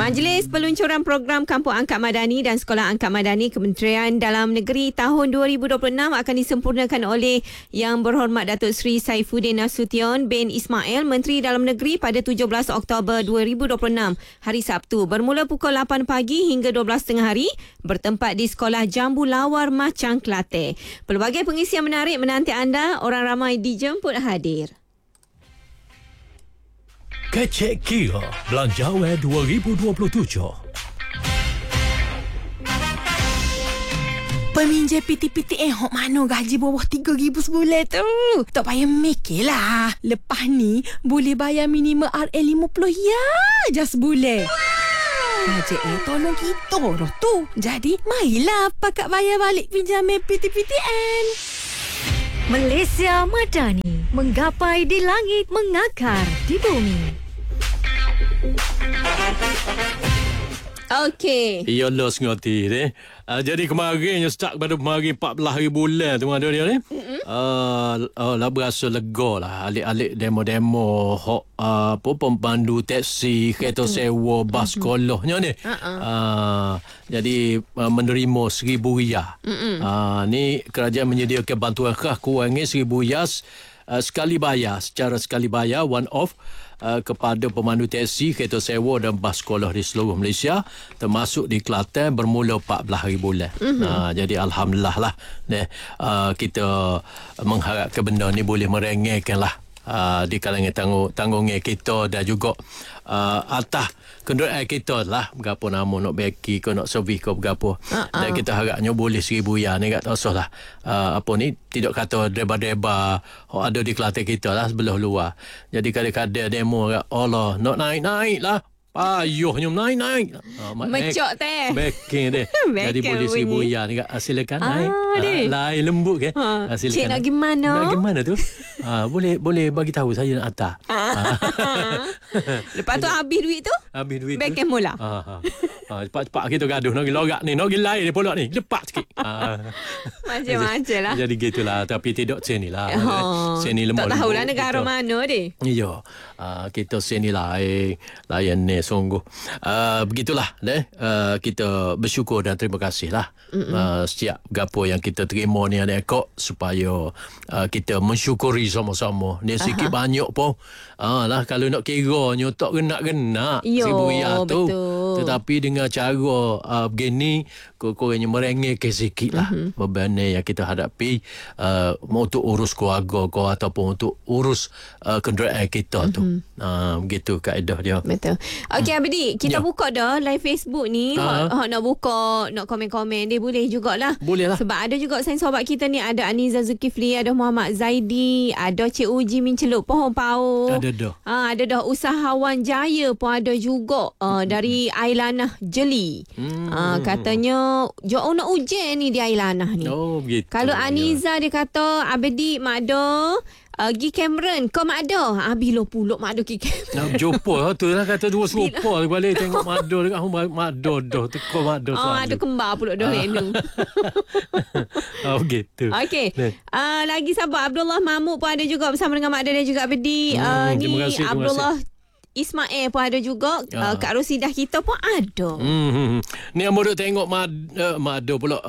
Majlis Peluncuran Program Kampung Angkat Madani dan Sekolah Angkat Madani Kementerian Dalam Negeri tahun 2026 akan disempurnakan oleh Yang Berhormat Datuk Seri Saifuddin Nasution bin Ismail, Menteri Dalam Negeri pada 17 Oktober 2026, hari Sabtu, bermula pukul 8 pagi hingga 12.30 hari, bertempat di Sekolah Jambu Lawar Machang, Kelantan. Pelbagai pengisian menarik menanti anda, orang ramai dijemput hadir. Kecek Kira Belanjawan 2027. Peminjam PT-PT hok mana gaji bawah 3,000 sebulan tu? Tak payah mikir lah. Lepas ni boleh bayar minimum RM50 je sebulan. Gaji tolong kita dah tu. Jadi marilah pakat bayar balik pinjaman PT-PTN. Malaysia Madani, menggapai di langit, mengakar di bumi. Okey. Iyalah sengerti ni. Jadi kemarin start pada kemarin 14 hari bulan tu ada dia ni. Lah berasa lega lah. Alik-alik demo-demo hok apa pemandu teksi, kereta sewa, bas sekolahnya ni. Jadi menerima RM1,000. Ni kerajaan menyediakan bantuan khas kurangnya RM1,000 secara sekali bayar one off kepada pemandu teksi, kereta sewa dan bas sekolah di seluruh Malaysia, termasuk di Kelantan, bermula 14 hari bulan. Jadi alhamdulillah lah kita mengharapkan benda ni boleh merengekkan lah di kalangan tanggungan kita dan juga atas kenderaan kita lah, berapa nama nak beki ke nak servis ke berapa. Dan kita harapnya boleh RM1,000 ni kat tak usah lah apa ni, tidak kata deba-deba ada di Kelantan kita lah, sebelah luar. Jadi kadang-kadang demo kat Allah nak naik-naik lah, payuhnya naik-naik. Mecok teh. Backing dia. Jadi boleh RM1,000 ni kat silakan naik. Lain lembut ke? Cik nak gimana? Nak gimana tu? Boleh bagi tahu saya nak hantar. Lepas tu habis duit tu? Habis duit tu. Backing mula. Cepat-cepat kita gaduh. Nak pergi lorak ni. Nak pergi lain dia pulak ni. Lepak sikit. Macam-macam lah. Jadi gitulah. Tapi tidak sini lah. Sini lembut. Tak tahulah negara mana dia. Ya. Kita sini lain ni sungguh. Begitulah. Kita bersyukur dan terima kasih lah. Setiap gapo yang kita terima ni ada ekor supaya kita mensyukuri sama-sama. Ni sikit banyak pun. Lah kalau nak kiranya tak kena-kena RM1,000 tu. Betul. Tetapi dengan cara begini kurangnya merengek sikit lah beban yang kita hadapi untuk urus keluarga ko ataupun untuk urus kenderaan kita tu. Begitu kaedah dia. Betul. Okey Abdi, kita buka dah live Facebook ni. Nak buka, nak komen-komen dia boleh jugalah. Boleh lah. Sebab ada juga sahabat kita ni, ada Aniza Zulkifli, ada Muhammad Zaidi, ada Cik Uji Minceluk Pohon Pau. Ada dah. Ada dah Usahawan Jaya pun ada juga dari Ailanah Jeli. Katanya jauh nak ujian ni di Ailanah ni. Oh begitu. Kalau Aniza dia kata Abdi Makdo Gi Cameron kau Makdo. Bila pulak Makdo Gi Cameron. Nak jumpa tu lah kata dua serupa balik tengok Makdo dekat rumah Makdo dah teko Makdo selalu. Ada kembar pulak dah Renu. Begitu. Okey. Lagi sahabat Abdullah Mahmud pun ada juga bersama dengan Makdo dan juga Abdi. Ni Abdullah Ismail pun ada juga. Kak Rosidah kita pun ada. Ni yang duk tengok Mado pula.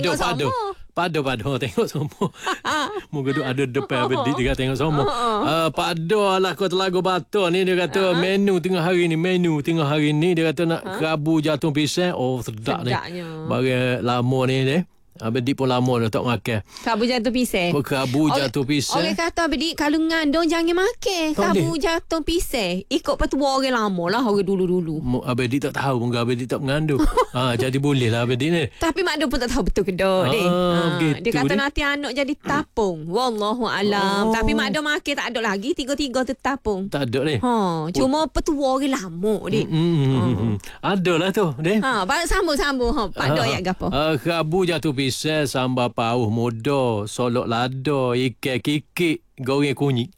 Pado tengok semua. Moga tu ada depan Abdi dia tengok semua. Pado lah kau Telaga Batu ni, dia kata menu tengah hari ni dia kata nak kerabu jantung pisang. Oh sedap ni. Barang lama ni Abdi pun lama dah tak makan. Kerabu jantung pisang. Kerabu jantung pisang. Orang kata Abdi kalau ngandung jangan makan kerabu jantung pisang. Ikut petua orang lama lah, orang dulu-dulu. Abdi tak tahu pun Abdi tak mengandung. Jadi boleh lah Abdi ni. Tapi Mak Dong pun tak tahu betul ke tak. Dia kata nanti anak jadi tapung. Wallahualam. Tapi Mak Dong makan tak ada lagi. Tiga-tiga tu tapung. Tak ada ni. Cuma petua orang lama ni. Ada lah tu ni. Sambung. Pak Dong ayat gapo? Kerabu jantung pisang, sambal pauh muda, solok lada, ikan kikik, goreng kunyit.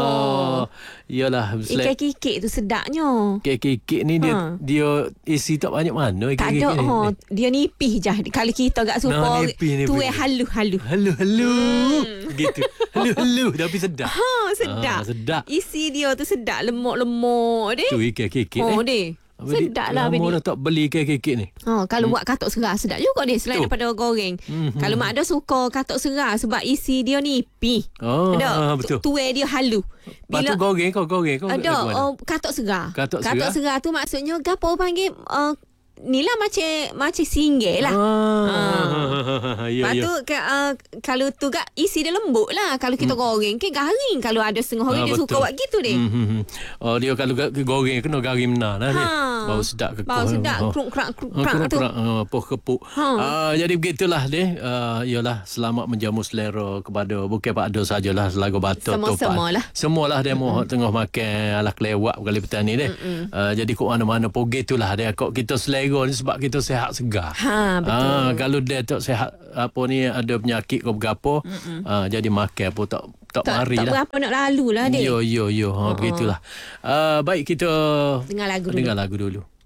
Iyalah. Ikan kikik tu sedapnya. Ikan kikik ni dia isi tak banyak mana ikan kikik ni. Dia nipih je. Kalau kita kat super tu halu-halu. Halu-halu. Gitu. Halu-halu tapi sedap. Sedap. Sedap. Isi dia tu sedap, lemuk-lemuk dia. Tu ikan kikik dia. Sedap lah, Lama Bini. dah tak beli kekek ni. Kalau buat katuk serah sedap juga dia selain Betul. daripada goreng. Kalau mak ada suka katuk serah sebab isi dia nipis. Betul. Tuai dia halu. Lepas tu goreng kau Ada katuk serah. Katuk serah tu maksudnya gapo panggil ni lah macam singgih lah. Lepas tu kalau tu gak isi dia lembut lah. Kalau kita goreng ke garing. Kalau ada setengah orang dia suka betul. buat gitu deh. Dia kalau goreng kena garing benar lah ni. Bau sedap ke Bau sedap kruk-krak tu. Kepuk. Jadi begitulah dia. Yalah, selamat menjamu selera kepada bukan Pak Ado sajalah selagu Batok Semua lah. Semualah dia mau tengah makan ala kelewat kali petang ni dia. Jadi kok mana-mana pun gitulah dia. Kok kita selera ni sebab kita sihat segar. Betul. Kalau dia tak sihat apa ni ada penyakit ke berapa, jadi makan pun tak mari tak lah. berapa nak lalu lah dia. Yo. Begitulah. Baik kita Dengar lagu dulu. dengar lagu dulu.